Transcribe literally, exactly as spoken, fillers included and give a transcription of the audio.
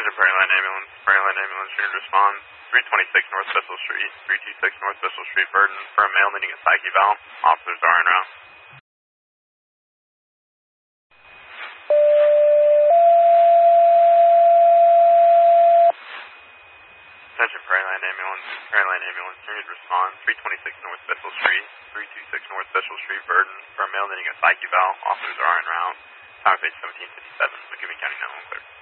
Attention Prairie Line Ambulance. Prairie Line Ambulance unit respond. three twenty-six North Bissell Street. three twenty-six North Bissell Street, Burden. For a male needing a psyche valve. Officers are en route. Attention Prairie Line Ambulance. Prairie Line Ambulance unit respond. three twenty-six North Bissell Street. three twenty-six North Bissell Street, Burden. For a male needing a psyche valve. Officers are en route. Time of page seventeen fifty-seven. McKinney County nine one one clear.